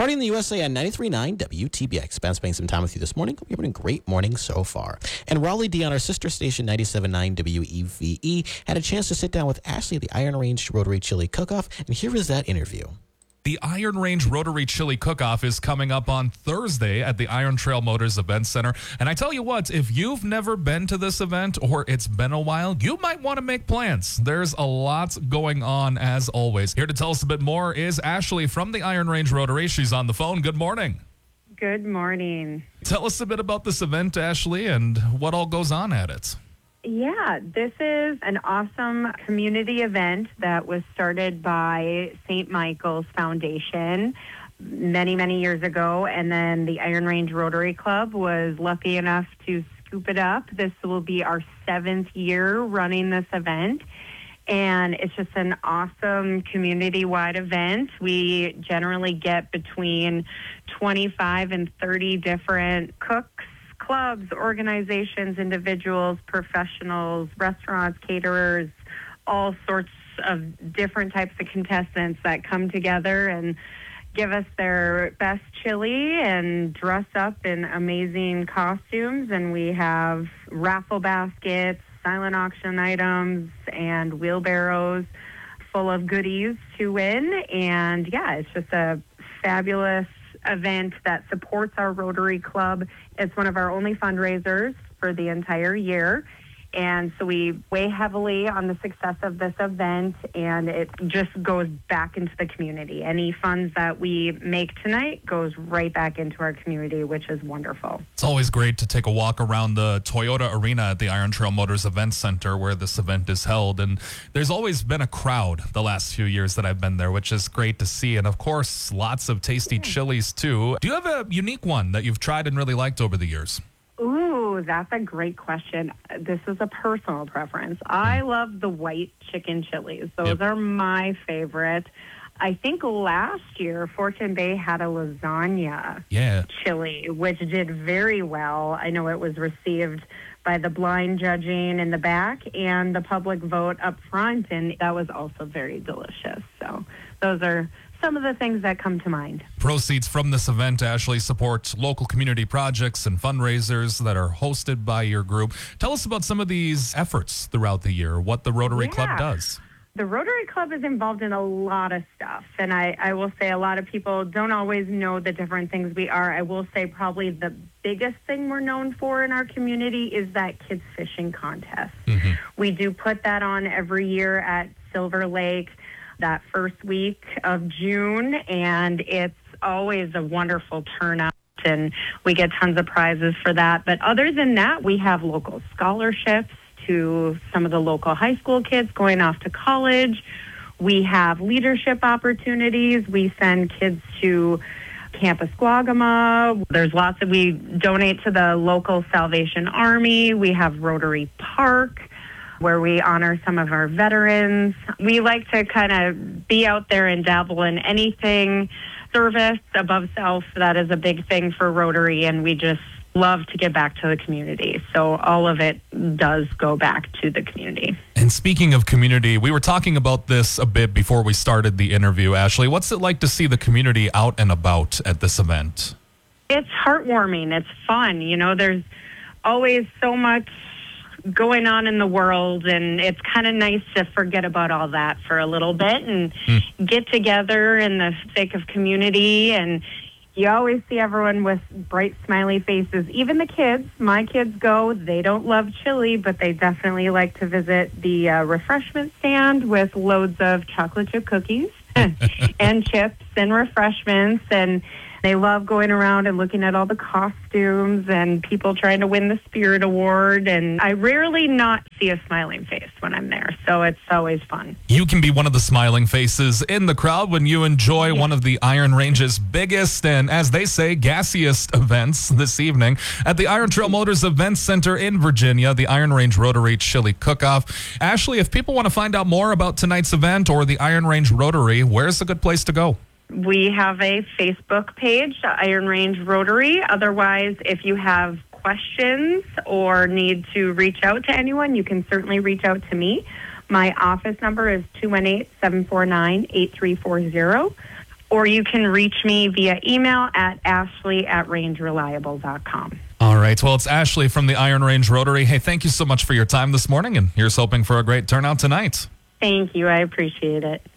Party in the USA on 93.9 WTBX. Ben spending some time with you this morning. Hope you're having a great morning so far. And Raleigh D on our sister station 97.9 WEVE had a chance to sit down with Ashley at the Iron Range Rotary Chili Cook-Off, and here is that interview. The Iron Range Rotary Chili Cook-Off is coming up on Thursday at the Iron Trail Motors Event Center. And I tell you what, if you've never been to this event or it's been a while, you might want to make plans. There's a lot going on as always. Here to tell us a bit more is Ashley from the Iron Range Rotary. She's on the phone. Good morning. Good morning. Tell us a bit about this event, Ashley, and what all goes on at it. Yeah, this is an awesome community event that was started by St. Michael's Foundation many, many years ago. And then the Iron Range Rotary Club was lucky enough to scoop it up. This will be our 7th year running this event. And it's just an awesome community-wide event. We generally get between 25 and 30 different cooks, clubs, organizations, individuals, professionals, restaurants, caterers, all sorts of different types of contestants that come together and give us their best chili and dress up in amazing costumes. And we have raffle baskets, silent auction items, and wheelbarrows full of goodies to win. And yeah, it's just a fabulous event that supports our Rotary Club. It's one of our only fundraisers for the entire year. And so we weigh heavily on the success of this event, and it just goes back into the community. Any funds that we make tonight goes right back into our community, which is wonderful. It's always great to take a walk around the Toyota Arena at the Iron Trail Motors Event Center where this event is held. And there's always been a crowd the last few years that I've been there, which is great to see. And of course, lots of tasty chilies too. Do you have a unique one that you've tried and really liked over the years? Ooh, that's a great question. This is a personal preference. I love the white chicken chilies. Those are my favorite. I think last year, Fortune Bay had a lasagna chili, which did very well. I know it was received by the blind judging in the back and the public vote up front, and that was also very delicious. So those are some of the things that come to mind. Proceeds from this event, Ashley, support local community projects and fundraisers that are hosted by your group. Tell us about some of these efforts throughout the year, what the Rotary Club does. The Rotary Club is involved in a lot of stuff, and I will say a lot of people don't always know the different things we are. I will say probably the biggest thing we're known for in our community is that kids fishing contest. We do put that on every year at Silver Lake that first week of June, and it's always a wonderful turnout, and we get tons of prizes for that. But other than that, we have local scholarships to some of the local high school kids going off to college. We have leadership opportunities. We send kids to Camp Esquagama. There's lots of, we donate to the local Salvation Army. We have Rotary Park, where we honor some of our veterans. We like to kind of be out there and dabble in anything service above self. That is a big thing for Rotary, and we just love to give back to the community. So all of it does go back to the community. And speaking of community, we were talking about this a bit before we started the interview, Ashley. What's it like to see the community out and about at this event? It's heartwarming. It's fun. You know, there's always so much going on in the world, and it's kind of nice to forget about all that for a little bit and get together in the thick of community. And you always see everyone with bright, smiley faces. Even the kids. My kids go. They don't love chili, but they definitely like to visit the refreshment stand with loads of chocolate chip cookies and chips and refreshments. And they love going around and looking at all the costumes and people trying to win the Spirit Award. And I rarely not see a smiling face when I'm there. So it's always fun. You can be one of the smiling faces in the crowd when you enjoy one of the Iron Range's biggest and, as they say, gassiest events this evening at the Iron Trail Motors Event Center in Virginia, the Iron Range Rotary Chili Cook-Off. Ashley, if people want to find out more about tonight's event or the Iron Range Rotary, where's a good place to go? We have a Facebook page, Iron Range Rotary. Otherwise, if you have questions or need to reach out to anyone, you can certainly reach out to me. My office number is 218-749-8340. or you can reach me via email at ashley@rangereliable.com. All right. Well, it's Ashley from the Iron Range Rotary. Hey, thank you so much for your time this morning, and here's hoping for a great turnout tonight. Thank you. I appreciate it.